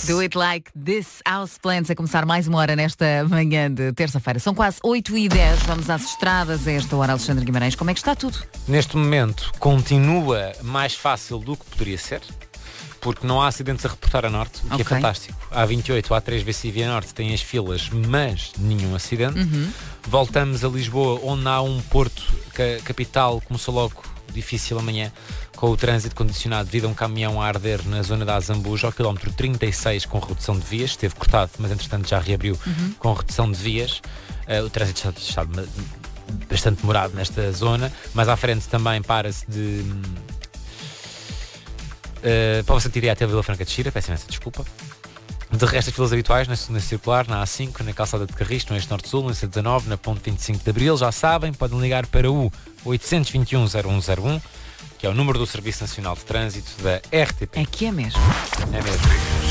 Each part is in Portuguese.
Do It Like This, House Plants, a começar mais uma hora nesta manhã de terça-feira. São quase 8h10, vamos às estradas a esta hora. Alexandre Guimarães, como é que está tudo? Neste momento continua mais fácil do que poderia ser, porque não há acidentes a reportar a norte, o que é fantástico. A A28, a A3 via norte tem as filas, mas nenhum acidente. Voltamos a Lisboa, onde há um porto, capital, começou logo difícil amanhã, com o trânsito condicionado devido a um caminhão a arder na zona da Azambuja, ao quilómetro 36, com redução de vias. Esteve cortado, mas entretanto já reabriu com redução de vias. O trânsito está bastante demorado nesta zona, mas à frente também para-se de Póvoa de Santiria até a Vila Franca de Xira, peço imensa desculpa. De resto, as filas habituais na segunda circular, na A5, na calçada de Carris, no eixo norte-sul, na C19, na ponte 25 de Abril. Já sabem, podem ligar para o 821-0101, que é o número do Serviço Nacional de Trânsito da RTP. É que é mesmo. É mesmo.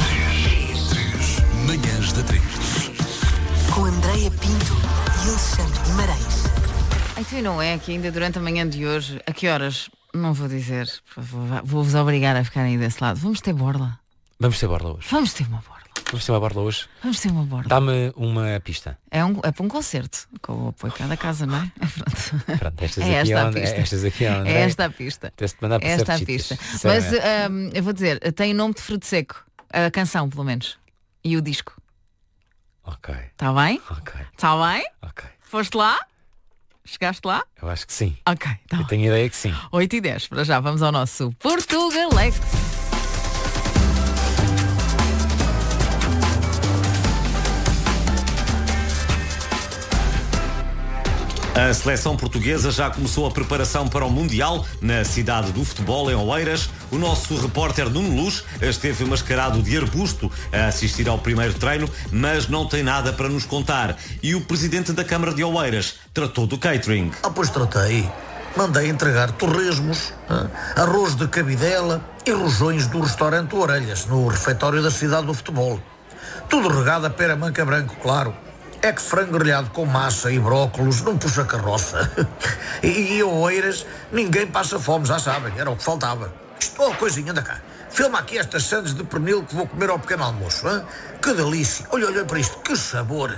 Manhãs da 3. Com Andreia Pinto e Alexandre Guimarães. Então não é que ainda durante a manhã de hoje, a que horas? Não vou dizer, vou-vos obrigar a ficarem aí desse lado. Vamos ter borla. Vamos ter borla hoje. Vamos ter uma borla. Vamos ter uma borla hoje. Vamos ter uma borla. Dá-me uma pista. É para um concerto, com o apoio de cada casa, não é? Pronto, estas É aqui esta a onde, pista. estas aqui onde, É esta a pista. Tens de mandar para Esta a certos pista. sítios, Mas sinceramente. eu vou dizer, tem o nome de Fruto Seco. A canção, pelo menos. E o disco. Ok, Está bem? ok, Está bem? ok. Foste lá? Chegaste lá? Eu acho que sim. Ok, tá Eu bem. tenho ideia que sim. 8h10, para já, vamos ao nosso Portugalex. A seleção portuguesa já começou a preparação para o Mundial na cidade do futebol, em Oeiras. O nosso repórter Nuno Luz esteve mascarado de arbusto a assistir ao primeiro treino, mas não tem nada para nos contar. E o presidente da Câmara de Oeiras tratou do catering. Pois tratei. Mandei entregar torresmos, arroz de cabidela e rojões do restaurante Orelhas, no refeitório da cidade do futebol. Tudo regado a pera manca branco, claro. É que frango grelhado com massa e brócolos não puxa carroça. E em Oeiras ninguém passa fome, já sabem, era o que faltava. Coisinha, anda cá. Filma aqui estas sandes de pernil que vou comer ao pequeno almoço. Hein? Que delícia. Olha para isto, que sabor.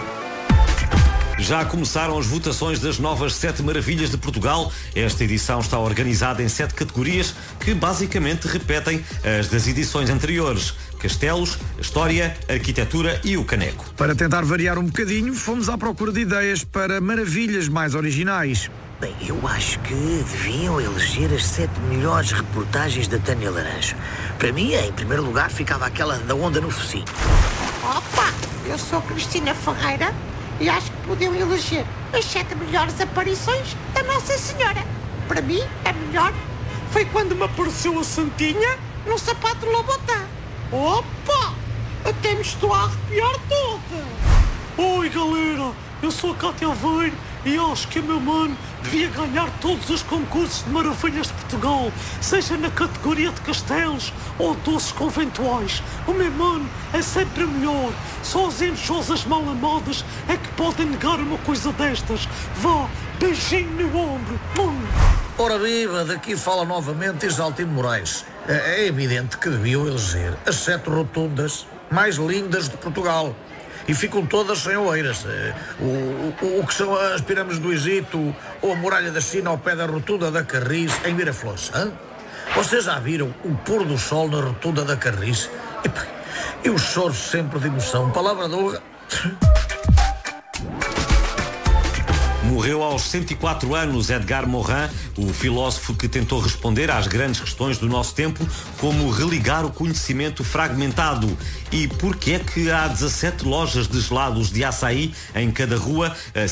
Já começaram as votações das novas 7 maravilhas de Portugal. Esta edição está organizada em 7 categorias que basicamente repetem as das edições anteriores: castelos, a história, a arquitetura e o caneco. Para tentar variar um bocadinho, fomos à procura de ideias para maravilhas mais originais. Bem, eu acho que deviam eleger as 7 melhores reportagens da Tânia Laranjo. Para mim, em primeiro lugar, ficava aquela da onda no focinho. Opa, eu sou Cristina Ferreira e acho que podiam eleger as 7 melhores aparições da Nossa Senhora. Para mim, a melhor foi quando me apareceu a Santinha no sapato de Lobotá. Opa, até me estou a arrepiar toda. Oi galera, eu sou a Cátia Aveiro e acho que o meu mano devia ganhar todos os concursos de maravilhas de Portugal, seja na categoria de castelos ou doces conventuais. O meu mano é sempre melhor. Só as enxosas mal amadas é que podem negar uma coisa destas. Vá, beijinho no ombro. Ora viva, daqui fala novamente Isaltino Moraes. É evidente que deviam eleger as 7 rotundas mais lindas de Portugal. E ficam todas sem Oeiras. O que são as pirâmides do Egito ou a muralha da China ao pé da rotunda da Carris em Miraflores. Hein? Vocês já viram o pôr do sol na rotunda da Carris? Eu choro sempre de emoção. Palavra de honra. Morreu aos 104 anos Edgar Morin, o filósofo que tentou responder às grandes questões do nosso tempo, como religar o conhecimento fragmentado. E por que é que há 17 lojas de gelados de açaí em cada rua?